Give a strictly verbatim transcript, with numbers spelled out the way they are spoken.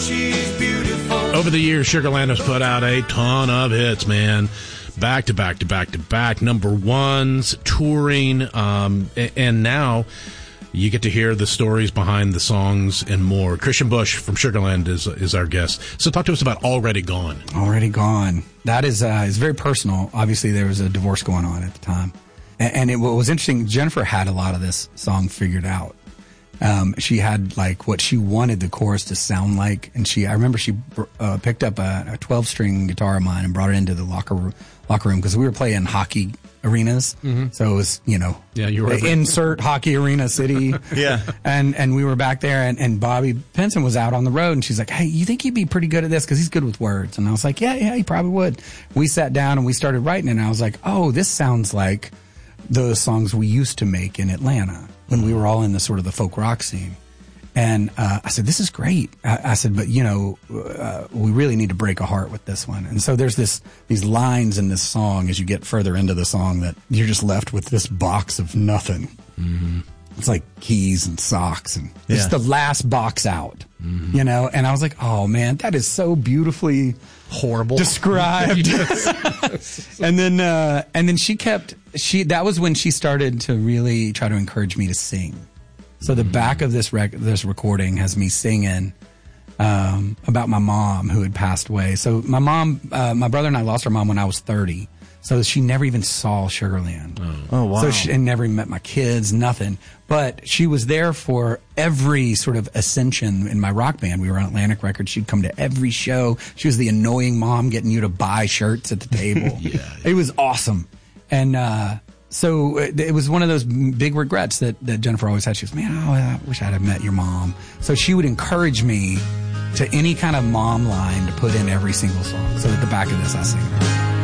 she's beautiful. Over the years, Sugarland has put out a ton of hits, man. Back to back to back to back. Number ones, touring, um, and now you get to hear the stories behind the songs and more. Christian Bush from Sugarland is is our guest. So talk to us about Already Gone. Already Gone. That is uh, is very personal. Obviously, there was a divorce going on at the time. And, and it, what was interesting, Jennifer had a lot of this song figured out. Um, she had like what she wanted the chorus to sound like. And she, I remember she uh, picked up a twelve-string guitar of mine and brought it into the locker room, locker room because we were playing hockey arenas. Mm-hmm. So it was, you know, yeah, you were insert hockey arena city. Yeah. And, and we were back there and, and Bobby Pinson was out on the road and she's like, hey, you think he'd be pretty good at this? Cause he's good with words. And I was like, yeah, yeah, he probably would. We sat down and we started writing it and I was like, oh, this sounds like those songs we used to make in Atlanta when we were all in the sort of the folk rock scene. And uh, I said, this is great. I, I said, but, you know, uh, we really need to break a heart with this one. And so there's this these lines in this song as you get further into the song that you're just left with this box of nothing. Mm-hmm. It's like keys and socks. And yeah. It's the last box out, mm-hmm. you know? And I was like, oh, man, that is so beautifully horrible described. and then uh, and then she kept, she that was when she started to really try to encourage me to sing. So the back of this rec- this recording has me singing um, about my mom who had passed away. So my mom, uh, my brother and I lost our mom when I was thirty. So she never even saw Sugarland. Oh, oh wow. So she and never even met my kids, nothing. But she was there for every sort of ascension in my rock band. We were on Atlantic Records. She'd come to every show. She was the annoying mom getting you to buy shirts at the table. yeah. It was awesome. And, uh, So it was one of those big regrets that, that Jennifer always had. She was, man, oh, I wish I'd have met your mom. So she would encourage me to any kind of mom line to put in every single song. So at the back of this, I sing her.